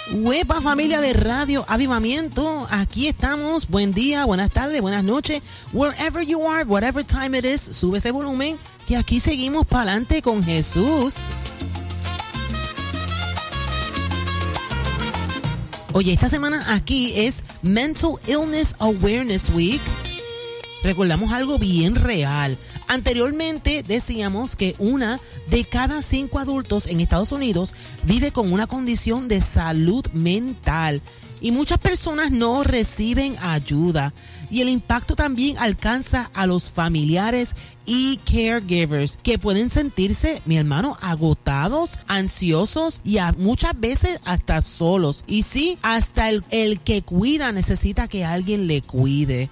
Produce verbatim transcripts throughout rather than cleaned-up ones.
Huepa, familia de Radio Avivamiento, aquí estamos. Buen día, buenas tardes, buenas noches. Wherever you are, whatever time it is, sube ese volumen que aquí seguimos para adelante con Jesús. Oye, esta semana aquí es Mental Illness Awareness Week. Recordamos algo bien real. Anteriormente decíamos que una de cada cinco adultos en Estados Unidos vive con una condición de salud mental y muchas personas no reciben ayuda. Y el impacto también alcanza a los familiares y caregivers que pueden sentirse, mi hermano, agotados, ansiosos y a, muchas veces hasta solos. Y sí, hasta el, el que cuida necesita que alguien le cuide.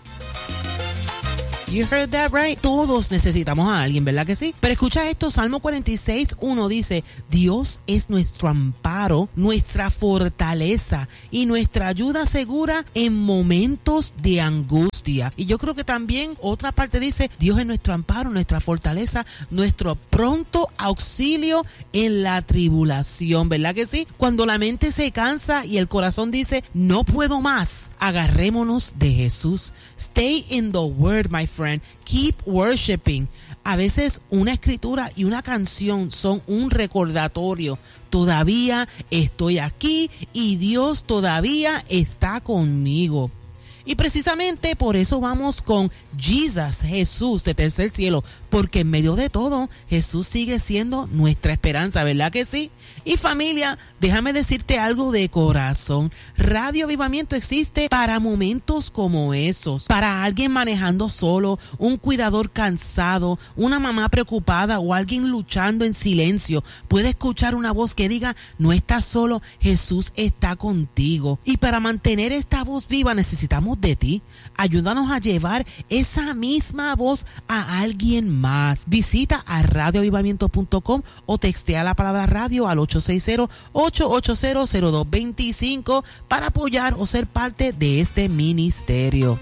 You heard that right? Todos necesitamos a alguien, ¿verdad que sí? Pero escucha esto, Salmo cuarenta y seis, uno dice, Dios es nuestro amparo, nuestra fortaleza y nuestra ayuda segura en momentos de angustia. Y yo creo que también otra parte dice, Dios es nuestro amparo, nuestra fortaleza, nuestro pronto auxilio en la tribulación, ¿verdad que sí? Cuando la mente se cansa y el corazón dice, no puedo más, agarrémonos de Jesús. Stay in the word, my friend. Keep worshiping. A veces una escritura y una canción son un recordatorio. Todavía estoy aquí y Dios todavía está conmigo. Y precisamente por eso vamos con Jesus, Jesús de tercer cielo, porque en medio de todo Jesús sigue siendo nuestra esperanza, ¿verdad que sí? Y familia, déjame decirte algo de corazón. Radio Avivamiento existe para momentos como esos, para alguien manejando solo, un cuidador cansado, una mamá preocupada o alguien luchando en silencio. Puede escuchar una voz que diga, no estás solo, Jesús está contigo. Y para mantener esta voz viva necesitamos de ti. Ayúdanos a llevar esa misma voz a alguien más. Visita a radio avivamiento punto com o textea la palabra radio al ocho seis cero, ocho ocho cero, cero dos dos cinco para apoyar o ser parte de este ministerio.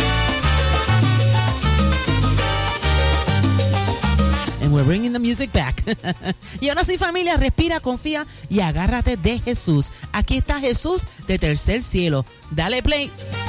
And we're bringing the music back. Y ahora sí, familia, respira, confía y agárrate de Jesús. Aquí está Jesús de tercer cielo. Dale play.